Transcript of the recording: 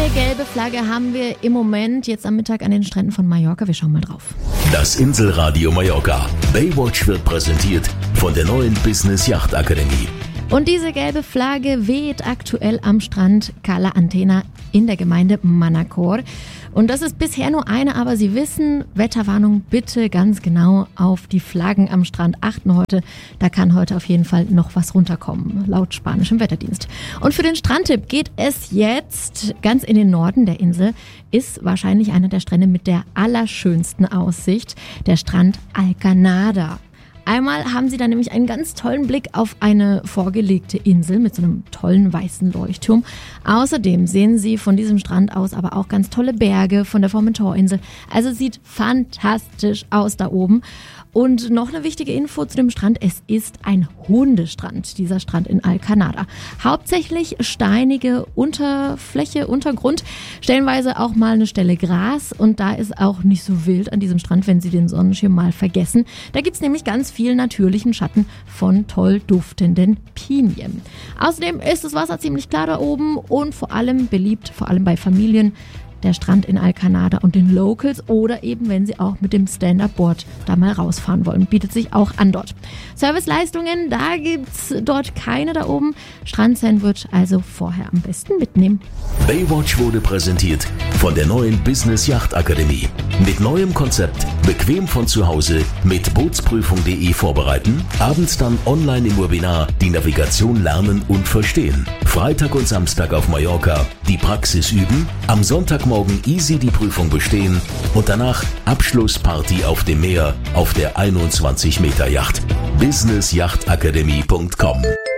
Eine gelbe Flagge haben wir im Moment jetzt am Mittag an den Stränden von Mallorca. Wir schauen mal drauf. Das Inselradio Mallorca. Baywatch wird präsentiert von der neuen Business Yacht Akademie. Und diese gelbe Flagge weht aktuell am Strand Cala Antena in der Gemeinde Manacor. Und das ist bisher nur eine, aber Sie wissen, Wetterwarnung, bitte ganz genau auf die Flaggen am Strand achten heute. Da kann heute auf jeden Fall noch was runterkommen, laut spanischem Wetterdienst. Und für den Strandtipp geht es jetzt ganz in den Norden der Insel. Ist wahrscheinlich einer der Strände mit der allerschönsten Aussicht, der Strand Alcanada. Einmal haben Sie da nämlich einen ganz tollen Blick auf eine vorgelegte Insel mit so einem tollen weißen Leuchtturm. Außerdem sehen Sie von diesem Strand aus aber auch ganz tolle Berge von der Formentor-Insel. Also sieht fantastisch aus da oben. Und noch eine wichtige Info zu dem Strand. Es ist ein Hundestrand, dieser Strand in Alcanada. Hauptsächlich steinige Unterfläche, Untergrund, stellenweise auch mal eine Stelle Gras. Und da ist auch nicht so wild an diesem Strand, wenn Sie den Sonnenschirm mal vergessen. Da gibt's nämlich ganz viel natürlichen Schatten von toll duftenden Pinien. Außerdem ist das Wasser ziemlich klar da oben und vor allem beliebt, vor allem bei Familien, der Strand in Alcanada und den Locals oder eben, wenn Sie auch mit dem Stand-Up-Board da mal rausfahren wollen. Bietet sich auch an dort. Serviceleistungen, da gibt's dort keine da oben. Strandsandwich also vorher am besten mitnehmen. Baywatch wurde präsentiert von der neuen Business Yacht Akademie. Mit neuem Konzept, bequem von zu Hause, mit Bootsprüfung.de vorbereiten, abends dann online im Webinar die Navigation lernen und verstehen. Freitag und Samstag auf Mallorca die Praxis üben, am Sonntagmorgen easy die Prüfung bestehen und danach Abschlussparty auf dem Meer auf der 21 Meter Yacht. businessyachtakademie.com